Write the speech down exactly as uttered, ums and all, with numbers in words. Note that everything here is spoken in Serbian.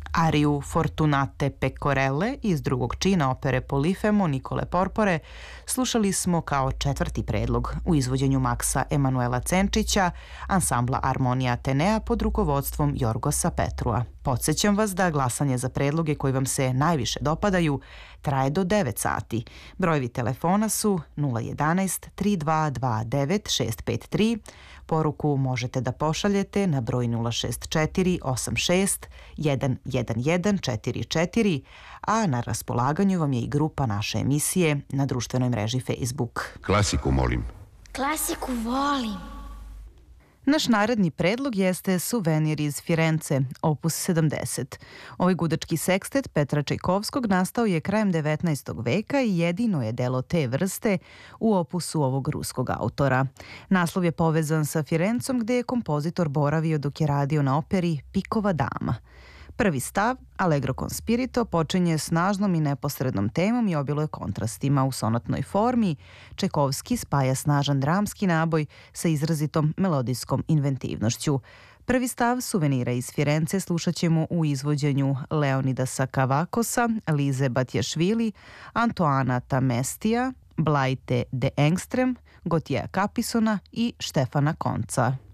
Ariju Fortunate Pecorelle iz drugog čina opere Polifemo Nikole Porpore slušali smo kao četvrti predlog u izvođenju Maksa Emanuela Cenčića, ansambla Armonija Atenea pod rukovodstvom Jorgosa Petrua. Podsećam vas da glasanje za predloge koji vam se najviše dopadaju traje do devet sati. Brojevi telefona su nula jedanaest tri dva dva devet šest pet tri. Poruku možete da pošaljete na broj nula šest četiri osam šest jedan jedan jedan četiri četiri, a na raspolaganju vam je i grupa naše emisije na društvenoj mreži Facebook. Klasiku molim. Klasiku volim. Naš naredni predlog jeste Suvenir iz Firence, opus sedamdeset. Ovaj gudački sekstet Petra Čajkovskog nastao je krajem devetnaestog veka i jedino je delo te vrste u opusu ovog ruskog autora. Naslov je povezan sa Firencom gde je kompozitor boravio dok je radio na operi Pikova dama. Prvi stav, Allegro con spirito, počinje snažnom i neposrednom temom i obiluje kontrastima u sonatnoj formi. Čajkovski spaja snažan dramski naboj sa izrazitom melodijskom inventivnošću. Prvi stav Suvenira iz Firence slušat ćemo u izvođenju Leonidasa Kavakosa, Lize Batjašvili, Antoana Tamestija, Blajte de Engstrem, Gotjeja Kapisona i Štefana Konca.